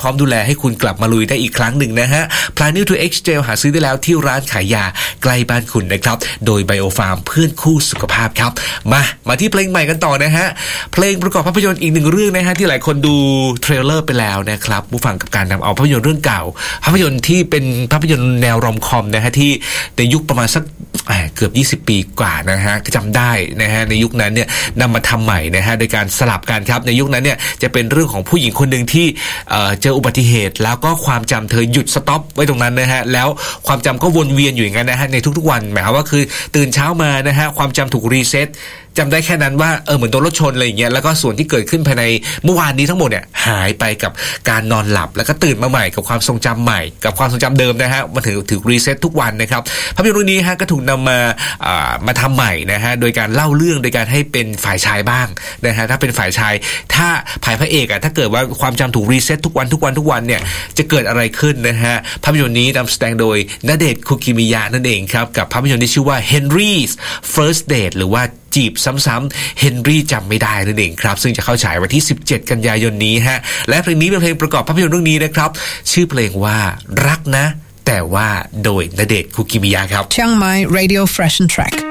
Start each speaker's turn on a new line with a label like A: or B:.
A: พร้อมดูแลให้คุณกลับมาลุยได้อีกครั้งหนึ่งนะฮะ Planew 2X Gel หาซื้อได้แล้วที่ร้านขายยาใกล้บ้านคุณนะครับโดย Biofarm เพื่อนคู่สุขภาพครับมาที่เพลงใหม่กันต่อนะฮะเพลงประกอบภาพยนตร์อีกหนึ่งเรื่องนะฮะที่หลายคนดูเทรลเลอร์ไปแล้วนะครับผู้ฟังกับการนำเอาภาพยนตร์เรื่องเก่าภาพยนตร์ที่เป็นภาพยนตร์แนวรอมคอมนะฮะที่ในยุคประมาณสักเกือบ20 ปีกว่านะฮะจำได้นะฮะในยุคนั้นเนี่ยนำมาทำใหม่นะฮะโดยการสลับกันครับในยุคนั้นเนี่ยจะเป็นเรื่องของผู้หญิงคนหนึ่งที่เจออุบัติเหตุแล้วก็ความจำเธอหยุดสต็อปไว้ตรงนั้นนะฮะแล้วความจำก็วนเวียนอยู่อย่างนั้นนะฮะในทุกๆวันหมายความว่าคือตื่นเช้ามานะฮะความจำถูกรีเซ็ตจำได้แค่นั้นว่าเหมือนโดนรถชนอะไรอย่างเงี้ยแล้วก็ส่วนที่เกิดขึ้นภายในเมื่อวานนี้ทั้งหมดเนี่ยหายไปกับการนอนหลับแล้วก็ตื่นมาใหม่กับความทรงจำใหม่กับความทรงจำเดิมนะฮะมันถือรีเซ็ตทุกวันนะครับภาพยนตร์เรื่องนี้ฮะก็ถูกนำมาทำใหม่นะฮะโดยการเล่าเรื่องโดยการให้เป็นฝ่ายชายบ้างนะฮะถ้าเป็นฝ่ายชายถ้าฝ่ายพระเอกถ้าเกิดว่าความจำถูกรีเซ็ตทุกวันเนี่ยจะเกิดอะไรขึ้นนะฮะภาพยนตร์นี้นำแสดงโดยณเดชน์ คุกิมิยะนั่นเองครับกับภาพยนตร์ที่ชื่อว่า Henry's First Date หรือว่าจีบซ้ำๆเฮนรี่จำไม่ได้นั่นเองครับซึ่งจะเข้าฉายวันที่17กันยายนนี้ฮะและเพลงนี้เป็นเพลงประกอบภาพยนตร์เรื่องนี้นะครับชื่อเพลงว่ารักนะแต่ว่าโดยณเดชน์ คุกิมิยะครับ
B: เชียงใหม่ Radio Fresh and Track